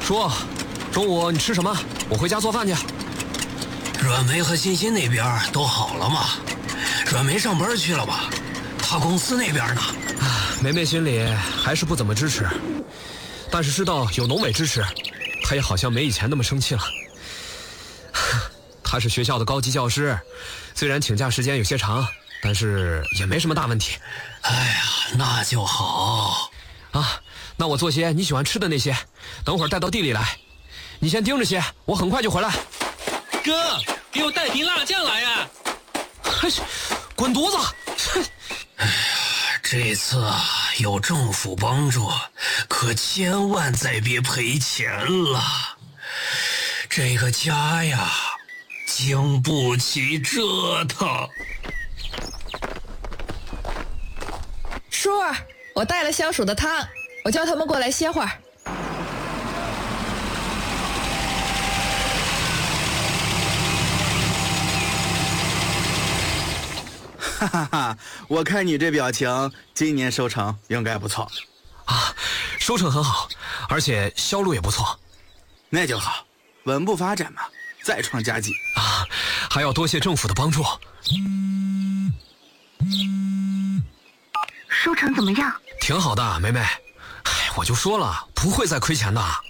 叔，中午你吃什么？我回家做饭去。 阮梅和欣欣那边都好了吗？阮梅上班去了吧？她公司那边呢？ 梅梅心里还是不怎么支持，但是知道有农委支持，她也好像没以前那么生气了。她是学校的高级教师，虽然请假时间有些长，但是也没什么大问题。 哎呀，那就好啊。那我做些你喜欢吃的那些，等会儿带到地里来。你先盯着些，我很快就回来。 哥，给我带瓶辣酱来呀！ 滚犊子！ 哎呀，这次有政府帮助，可千万再别赔钱了。这个家呀，经不起折腾。 叔儿，我带了消暑的汤，我叫他们过来歇会儿。 哈哈哈！我看你这表情，今年收成应该不错啊，收成很好，而且销路也不错。 那就好，稳步发展嘛，再创佳绩啊！还要多谢政府的帮助。 收成怎么样？ 挺好的，梅梅。哎，我就说了，不会再亏钱的。